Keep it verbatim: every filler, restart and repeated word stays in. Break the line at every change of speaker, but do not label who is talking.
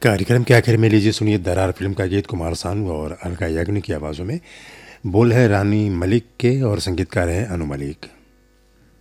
कार्यक्रम के आखिर में लीजिए सुनिए दरार फिल्म का गीत कुमार सानू और अलका याग्निक की आवाज़ों में। बोल है रानी मलिक के और संगीतकार हैं अनु मलिक।